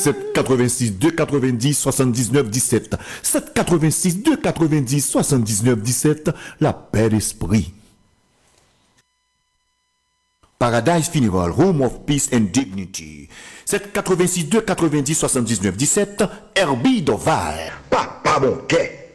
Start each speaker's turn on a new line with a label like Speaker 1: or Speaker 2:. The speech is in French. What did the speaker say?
Speaker 1: 786 290 79 17. 786 290 79 17. La paix d'esprit. Paradise Funeral, Home of Peace and Dignity. 786 290 79 17. Herbie Doval.
Speaker 2: Papa mon quai.